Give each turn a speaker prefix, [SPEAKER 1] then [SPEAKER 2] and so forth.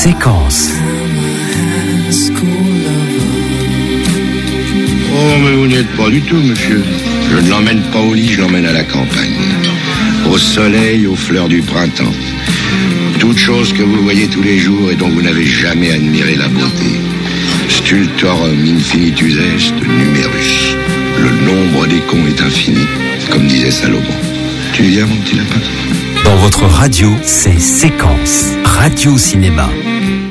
[SPEAKER 1] Séquence.
[SPEAKER 2] Oh, mais vous n'y êtes pas du tout, monsieur. Je ne l'emmène pas au lit, je l'emmène à la campagne. Au soleil, aux fleurs du printemps. Toutes choses que vous voyez tous les jours et dont vous n'avez jamais admiré la beauté. Stultorum infinitus est numerus. Le nombre des cons est infini, comme disait Salomon. Tu viens, mon petit lapin ?
[SPEAKER 1] Dans votre radio, c'est Séquence. Radio Cinéma.